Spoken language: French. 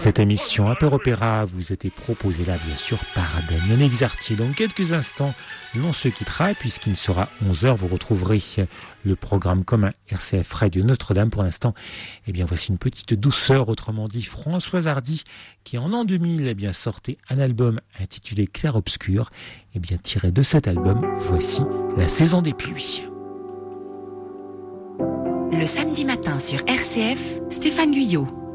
Cette émission Apéro Opéra vous a été proposée là, bien sûr, par Daniel Exartier. Dans quelques instants, l'on se quittera, puisqu'il sera 11h, vous retrouverez le programme commun RCF Radio Notre-Dame. Pour l'instant, eh bien, voici une petite douceur, autrement dit, Françoise Hardy, qui en an 2000, eh bien, sortait un album intitulé Clair-Obscur. Eh bien, tiré de cet album, voici La Saison des pluies. Le samedi matin sur RCF, Stéphane Guyot.